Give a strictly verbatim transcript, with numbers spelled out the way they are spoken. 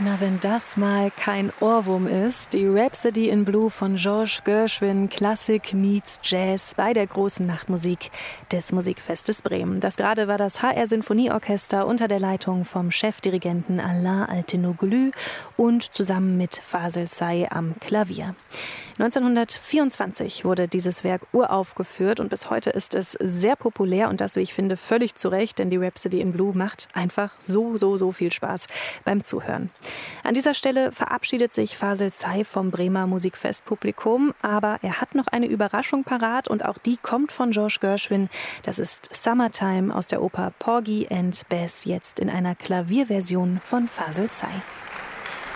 Na, wenn das mal kein Ohrwurm ist. Die Rhapsody in Blue von George Gershwin, Klassik meets Jazz bei der großen Nachtmusik des Musikfestes Bremen. Das gerade war das H R Sinfonieorchester unter der Leitung vom Chefdirigenten Alain Altinoglu und zusammen mit Fasel Say am Klavier. neunzehnhundertvierundzwanzig wurde dieses Werk uraufgeführt und bis heute ist es sehr populär und das, wie ich finde, völlig zu Recht, denn die Rhapsody in Blue macht einfach so, so, so viel Spaß beim Zuhören. An dieser Stelle verabschiedet sich Fasel Say vom Bremer Musikfestpublikum, aber er hat noch eine Überraschung parat und auch die kommt von George Gershwin. Das ist Summertime aus der Oper Porgy and Bess, jetzt in einer Klavierversion von Fasel Say.